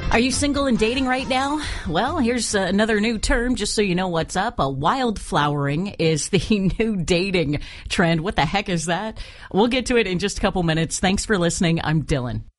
Are you single and dating right now? Well, here's another new term just so you know what's up. Wildflowering is the new dating trend. What the heck is that? We'll get to it in just a couple minutes. Thanks for listening. I'm Dylan.